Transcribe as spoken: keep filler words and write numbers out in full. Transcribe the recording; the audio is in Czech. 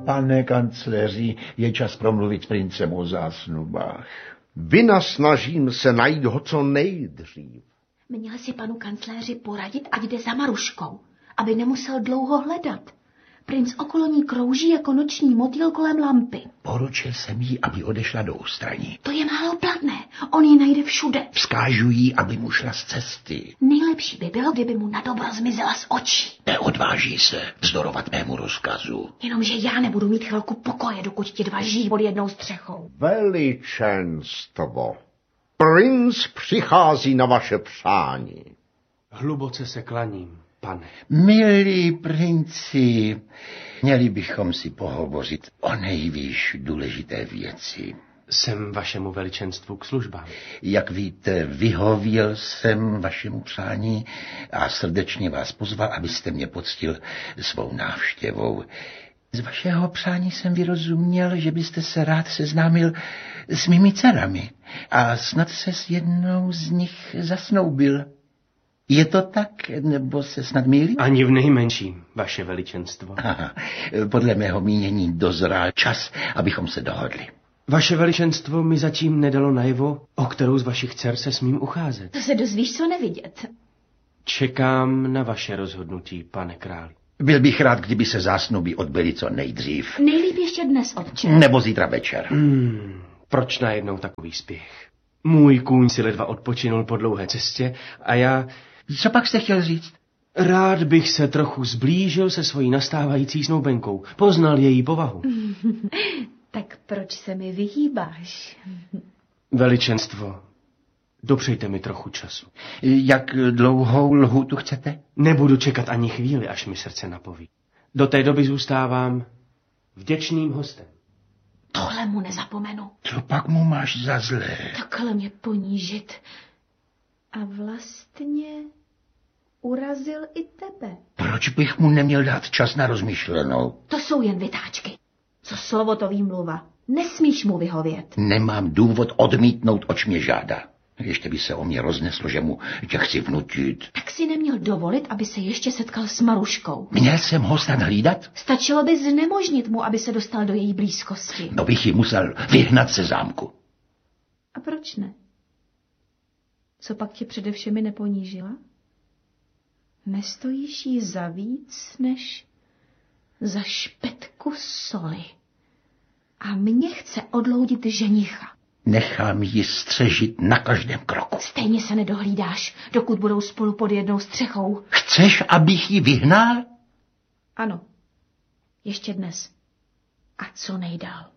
pane kancléři, je čas promluvit s princem o zásnubách. Vynasnažím se najít ho co nejdřív. Měl si panu kancléři poradit, ať jde za Maruškou, aby nemusel dlouho hledat. Princ okolo ní krouží jako noční motýl kolem lampy. Poručil jsem jí, aby odešla do ústraní. To je málo platné, on ji najde všude. Vzkážu jí, aby mu šla z cesty. Nejlepší by bylo, kdyby mu na dobro zmizela z očí. Neodváží se vzdorovat mému rozkazu. Jenomže já nebudu mít chvilku pokoje, dokud ti dva žijí pod jednou střechou. Veličenstvo, princ přichází na vaše přání. Hluboce se klaním, pane. Milí princi, měli bychom si pohovořit o nejvýš důležité věci. Jsem vašemu veličenstvu k službám. Jak víte, vyhověl jsem vašemu přání a srdečně vás pozval, abyste mě poctil svou návštěvou. Z vašeho přání jsem vyrozuměl, že byste se rád seznámil s mými dcerami a snad se s jednou z nich zasnoubil. Je to tak, nebo se snad mýlím? Ani v nejmenším, vaše veličenstvo. Aha, podle mého mínění dozrál čas, abychom se dohodli. Vaše veličenstvo mi zatím nedalo najevo, o kterou z vašich dcer se smím ucházet. To se dozvíš, co nevidět. Čekám na vaše rozhodnutí, pane králi. Byl bych rád, kdyby se zásnuby odbyly co nejdřív. Nejlíp ještě dnes, otče. Nebo zítra večer. Hmm, proč najednou takový spěch? Můj kůň si ledva odpočinul po dlouhé cestě a já... Co pak jste chtěl říct? Rád bych se trochu zblížil se svojí nastávající snoubenkou. Poznal její povahu. Tak proč se mi vyhýbáš? Veličenstvo, dopřejte mi trochu času. Jak dlouhou lhůtu chcete? Nebudu čekat ani chvíli, až mi srdce napoví. Do té doby zůstávám vděčným hostem. Tohle mu nezapomenu. Co pak mu máš za zlé? Takhle mě ponížit. A vlastně urazil i tebe. Proč bych mu neměl dát čas na rozmyšlenou? To jsou jen vytáčky. Co slovo to výmluva. Nesmíš mu vyhovět. Nemám důvod odmítnout, oč mě žádá. Ještě by se o mě rozneslo, že mu tě chci vnutit. Tak si neměl dovolit, aby se ještě setkal s Maruškou. Měl jsem ho snad hlídat? Stačilo by znemožnit mu, aby se dostal do její blízkosti. No bych ji musel vyhnat ze zámku. A proč ne? Co pak tě přede všemi neponížila? Nestojíš jí za víc, než za špetku soli. A mě chce odloudit ženicha. Nechám ji střežit na každém kroku. Stejně se nedohlídáš, dokud budou spolu pod jednou střechou. Chceš, abych ji vyhnal? Ano, ještě dnes. A co nejdál.